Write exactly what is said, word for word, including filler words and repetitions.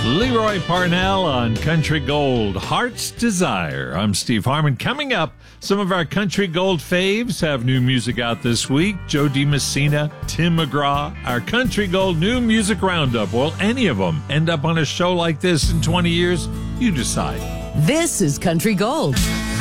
Leroy Parnell on Country Gold, Heart's Desire. I'm Steve Harmon. Coming up, some of our Country Gold faves have new music out this week. Joe DiMessina, Tim McGraw, our Country Gold New Music Roundup. Will any of them end up on a show like this in twenty years? You decide. This is Country Gold.